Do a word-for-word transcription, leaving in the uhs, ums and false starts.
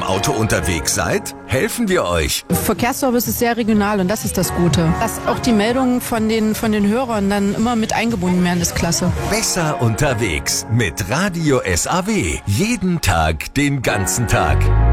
Auto unterwegs seid? Helfen wir euch. Verkehrsservice ist sehr regional und das ist das Gute. Dass auch die Meldungen von den, von den Hörern dann immer mit eingebunden werden, ist klasse. Besser unterwegs mit Radio S A W. Jeden Tag, den ganzen Tag.